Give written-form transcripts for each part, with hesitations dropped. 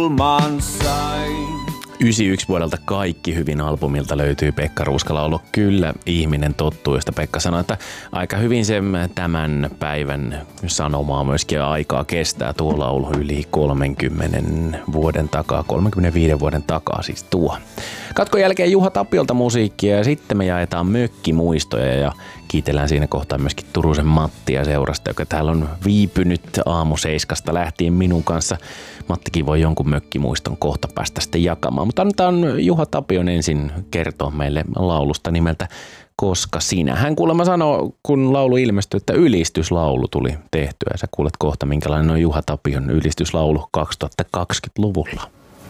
91 vuodelta Kaikki hyvin -albumilta löytyy Pekka Ruuska-laulu Kyllä ihminen tottuu, josta Pekka sanoi, että aika hyvin se tämän päivän sanomaa myöskin aikaa kestää tuo laulu yli 30 vuoden takaa, 35 vuoden takaa siis tuo. Katkon jälkeen Juha Tapiolta musiikkia ja sitten me jaetaan mökkimuistoja ja kiitellään siinä kohtaa myöskin Turusen Mattia seurasta, joka täällä on viipynyt aamu 7 lähtien minun kanssa. Mattikin voi jonkun mökkimuiston kohta päästä sitten jakamaan, mutta annetaan Juha Tapion ensin kertoa meille laulusta nimeltä Koska sinä. Hän kuulemma sanoi, kun laulu ilmestyi, että ylistyslaulu tuli tehtyä. Sä kuulet kohta, minkälainen on Juha Tapion ylistyslaulu 2020-luvulla.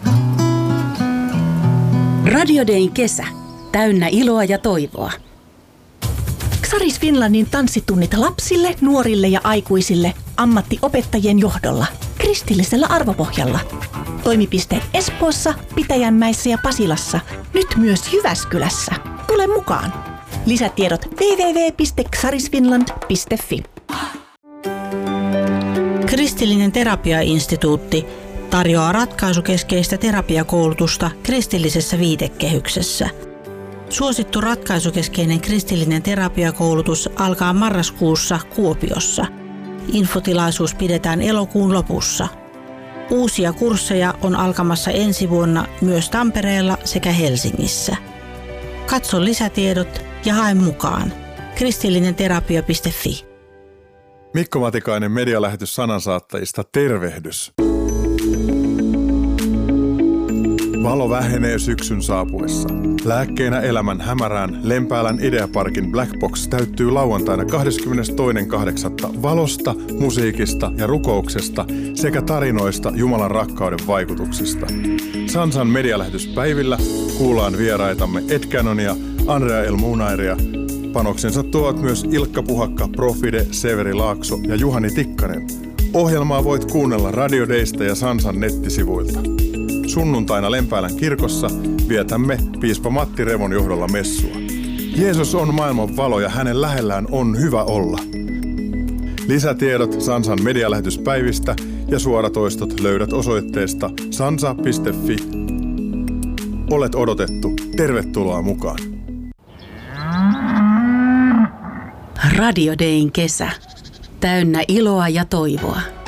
Radio Dayn kesä. Täynnä iloa ja toivoa. Xaris Finlandin tanssitunnit lapsille, nuorille ja aikuisille ammattiopettajien johdolla. Kristillisellä arvopohjalla. Toimipisteet Espoossa, Pitäjänmäessä ja Pasilassa. Nyt myös Jyväskylässä. Tule mukaan. Lisätiedot www.xarisfinland.fi. Kristillinen terapiainstituutti tarjoaa ratkaisukeskeistä terapiakoulutusta kristillisessä viitekehyksessä. Suosittu ratkaisukeskeinen kristillinen terapiakoulutus alkaa marraskuussa Kuopiossa. Infotilaisuus pidetään elokuun lopussa. Uusia kursseja on alkamassa ensi vuonna myös Tampereella sekä Helsingissä. Katso lisätiedot ja hae mukaan. kristillinenterapia.fi. Mikko Matikainen medialähetys sanansaattajista, tervehdys. Valo vähenee syksyn saapuessa. Lääkkeenä elämän hämärään Lempäälän Ideaparkin Black Box täyttyy lauantaina 22.8. valosta, musiikista ja rukouksesta sekä tarinoista Jumalan rakkauden vaikutuksista. Sansan medialähetyspäivillä kuullaan vieraitamme Ed Canonia, Andrea El Munairia. Panoksensa tuovat myös Ilkka Puhakka, Profide, Severi Laakso ja Juhani Tikkanen. Ohjelmaa voit kuunnella Radio Daysta ja Sansan nettisivuilta. Sunnuntaina Lempäälän kirkossa vietämme piispa Matti Revon johdolla messua. Jeesus on maailman valo ja hänen lähellään on hyvä olla. Lisätiedot Sansan medialähetyspäivistä ja suoratoistot löydät osoitteesta sansa.fi. Olet odotettu. Tervetuloa mukaan. Radio Dayn kesä. Täynnä iloa ja toivoa.